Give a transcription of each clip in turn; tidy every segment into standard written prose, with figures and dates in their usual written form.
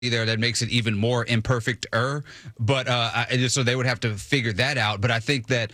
there that makes it even more imperfect-er. But so they would have to figure that out. But I think that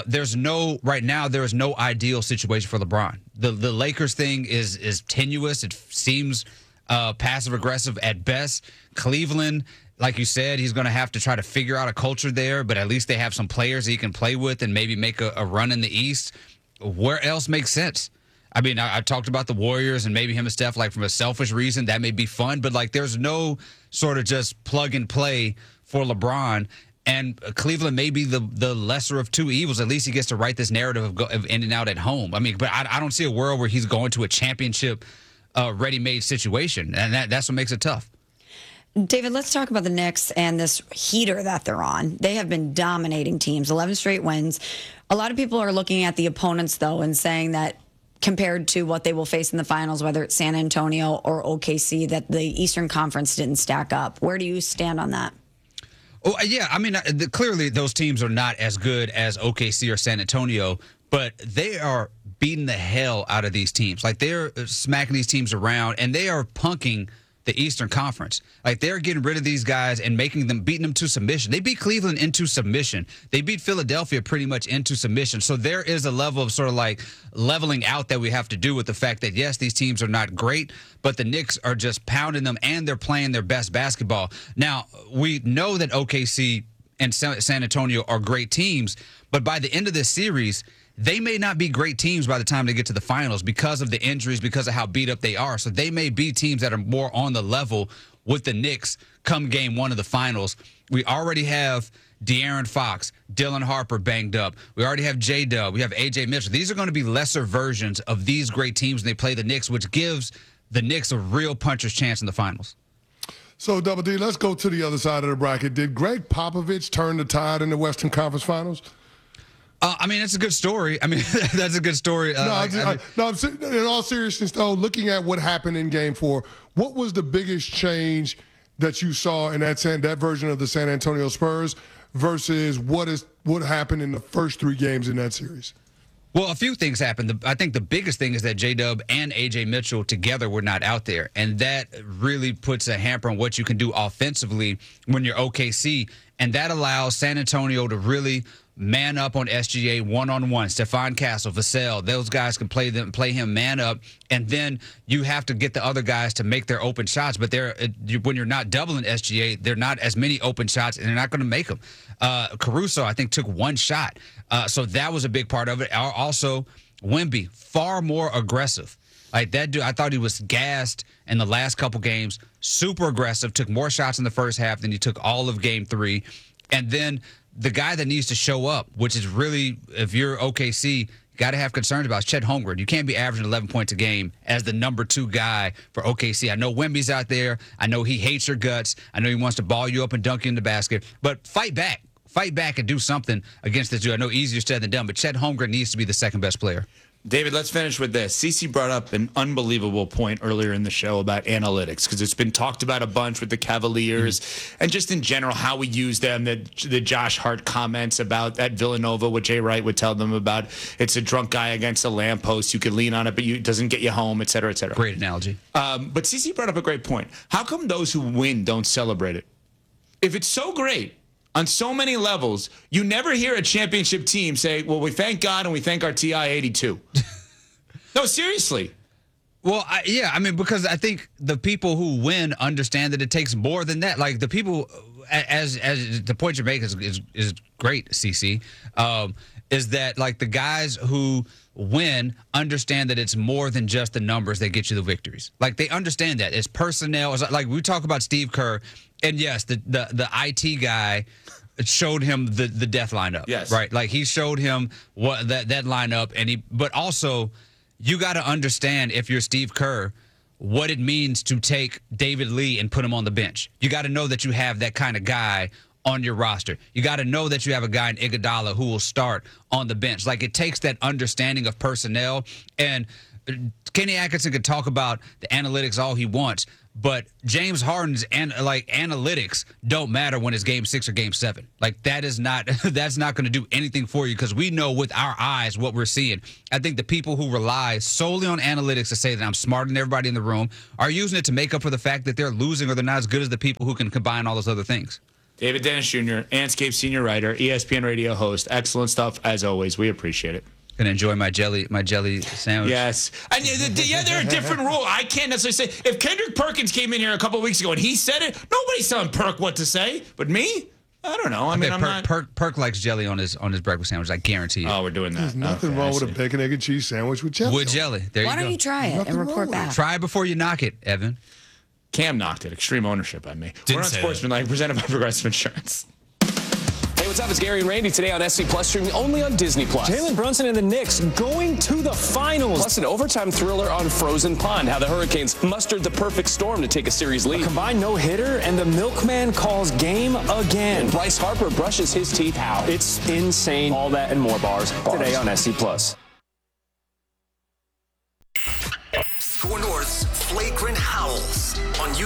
right now there is no ideal situation for LeBron. The Lakers thing is tenuous. It seems passive-aggressive at best. Cleveland, like you said, he's going to have to try to figure out a culture there, but at least they have some players that he can play with and maybe make a run in the East. Where else makes sense? I mean, I talked about the Warriors and maybe him and Steph, like from a selfish reason, that may be fun, but like there's no sort of just plug and play for LeBron. And Cleveland may be the lesser of two evils. At least he gets to write this narrative of ending out at home. I mean, but I don't see a world where he's going to a championship ready-made situation, and that's what makes it tough. David, let's talk about the Knicks and this heater that they're on. They have been dominating teams, 11 straight wins. A lot of people are looking at the opponents, though, and saying that compared to what they will face in the finals, whether it's San Antonio or OKC, that the Eastern Conference didn't stack up. Where do you stand on that? Oh, yeah. I mean, clearly those teams are not as good as OKC or San Antonio, but they are beating the hell out of these teams. Like, they're smacking these teams around, and they are punking the Eastern Conference. Like, they're getting rid of these guys and beating them to submission. They beat Cleveland into submission. They beat Philadelphia pretty much into submission. So there is a level of sort of like leveling out that we have to do with the fact that, yes, these teams are not great, but the Knicks are just pounding them and they're playing their best basketball. Now, we know that OKC and San Antonio are great teams, but by the end of this series, they may not be great teams by the time they get to the finals because of the injuries, because of how beat up they are. So they may be teams that are more on the level with the Knicks come game one of the finals. We already have De'Aaron Fox, Dylan Harper banged up. We already have J-Dub. We have A.J. Mitchell. These are going to be lesser versions of these great teams when they play the Knicks, which gives the Knicks a real puncher's chance in the finals. So, Double D, let's go to the other side of the bracket. Did Greg Popovich turn the tide in the Western Conference Finals? I mean, it's a good story. I mean, that's a good story. In all seriousness, though, looking at what happened in Game 4, what was the biggest change that you saw in that version of the San Antonio Spurs versus what happened in the first 3 games in that series? Well, a few things happened. I think the biggest thing is that J-Dub and A.J. Mitchell together were not out there, and that really puts a hamper on what you can do offensively when you're OKC, and that allows San Antonio to really man up on SGA one-on-one. Stephon Castle, Vassell, those guys can play him man up, and then you have to get the other guys to make their open shots. But when you're not doubling SGA, there are not as many open shots, and they're not going to make them. Caruso, I think, took 1 shot. So that was a big part of it. Also, Wemby, far more aggressive. Like that dude, I thought he was gassed in the last couple games. Super aggressive, took more shots in the first half than he took all of Game 3. And then the guy that needs to show up, which is really, if you're OKC, got to have concerns about, is Chet Holmgren. You can't be averaging 11 points a game as the number 2 guy for OKC. I know Wemby's out there. I know he hates your guts. I know he wants to ball you up and dunk you in the basket. But fight back. Fight back and do something against this dude. I know easier said than done, but Chet Holmgren needs to be the second best player. David, let's finish with this. Cece brought up an unbelievable point earlier in the show about analytics, because it's been talked about a bunch with the Cavaliers and just in general how we use them. The Josh Hart comments about at Villanova, what Jay Wright would tell them about, it's a drunk guy against a lamppost. You can lean on it, but it doesn't get you home, et cetera, et cetera. Great analogy. But Cece brought up a great point. How come those who win don't celebrate it? If it's so great on so many levels, you never hear a championship team say, well, we thank God and we thank our TI 82. No, seriously. Well, I mean, because I think the people who win understand that it takes more than that. Like the people, as the point you make is great, CC, is that like the guys who win understand that it's more than just the numbers that get you the victories. Like they understand that it's personnel. It's like we talk about Steve Kerr, and yes, the IT guy showed him the death lineup. Yes, right. Like he showed him what that lineup, but also you got to understand, if you're Steve Kerr, what it means to take David Lee and put him on the bench. You got to know that you have that kind of guy on your roster. You got to know that you have a guy in Iguodala who will start on the bench. Like it takes that understanding of personnel. And Kenny Atkinson could talk about the analytics all he wants, But James Harden's analytics don't matter when it's game 6 or game 7. Like that is not that's not going to do anything for you because we know with our eyes what we're seeing. I think the people who rely solely on analytics to say that I'm smarter than everybody in the room are using it to make up for the fact that they're losing or they're not as good as the people who can combine all those other things. David Dennis Jr., Anscape senior writer, ESPN radio host. Excellent stuff as always. We appreciate it. Gonna enjoy my jelly sandwich. Yes, and they're a different rule. I can't necessarily say if Kendrick Perkins came in here a couple of weeks ago and he said it, nobody's telling Perk what to say. But me, I don't know. I'm not. Perk likes jelly on his breakfast sandwich. I guarantee you. Oh, we're doing that. There's nothing wrong with a bacon, egg, and cheese sandwich with jelly. With jelly. There you go. Why don't you try it and report back? Try it before you knock it, Evan. Cam knocked it. Extreme ownership by me. We're on Sportsmanlike, presented by Progressive Insurance. What's up? It's Gary and Randy today on SC Plus, streaming only on Disney Plus. Jalen Brunson and the Knicks going to the finals. Plus an overtime thriller on Frozen Pond, how the Hurricanes mustered the perfect storm to take a series lead. A combined no-hitter, and the milkman calls game again. And Bryce Harper brushes his teeth how? It's insane. All that and more bars today on SC Plus.